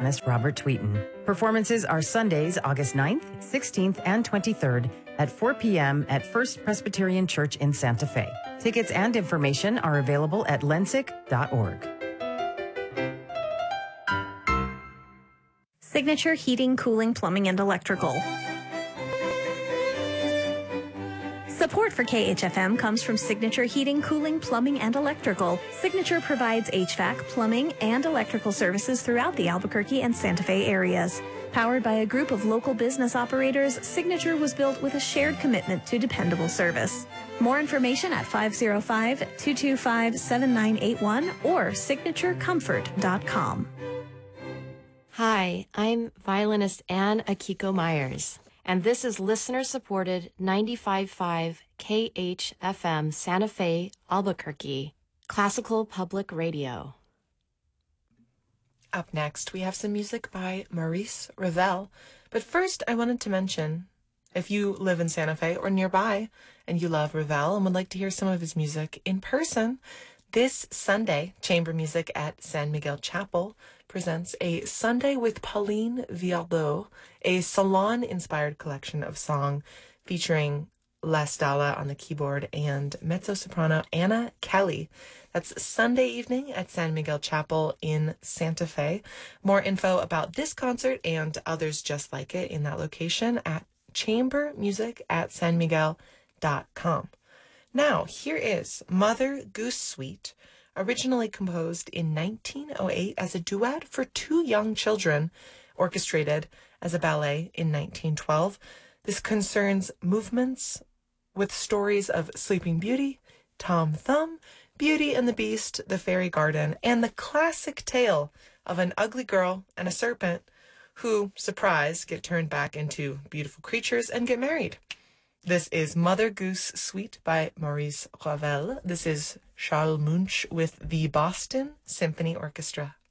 pianist Robert Tweeton. Performances are Sundays, August 9th, 16th, and 23rd at 4 p.m. at First Presbyterian Church in Santa Fe. Tickets and information are available at lensic.org. Signature Heating, Cooling, Plumbing, and Electrical. Support for KHFM comes from Signature Heating, Cooling, Plumbing, and Electrical. Signature provides HVAC, plumbing, and electrical services throughout the Albuquerque and Santa Fe areas. Powered by a group of local business operators, Signature was built with a shared commitment to dependable service. More information at 505-225-7981 or signaturecomfort.com. Hi, I'm violinist Ann Akiko Myers, and this is listener-supported 95.5 KHFM Santa Fe, Albuquerque, Classical Public Radio. Up next, we have some music by Maurice Ravel. But first, I wanted to mention, if you live in Santa Fe or nearby and you love Ravel and would like to hear some of his music in person, this Sunday, Chamber Music at San Miguel Chapel presents a Sunday with Pauline Viardot, a salon-inspired collection of song featuring Les Dalla on the keyboard and mezzo-soprano Anna Kelly. That's Sunday evening at San Miguel Chapel in Santa Fe. More info about this concert and others just like it in that location at chambermusic@sanmiguel.com. Now, here is Mother Goose Suite, originally composed in 1908 as a duet for two young children, orchestrated as a ballet in 1912. This concerns movements with stories of Sleeping Beauty, Tom Thumb, Beauty and the Beast, the Fairy Garden, and the classic tale of an ugly girl and a serpent who, surprise, get turned back into beautiful creatures and get married. This is Mother Goose Suite by Maurice Ravel. This is Charles Munch with the Boston Symphony Orchestra.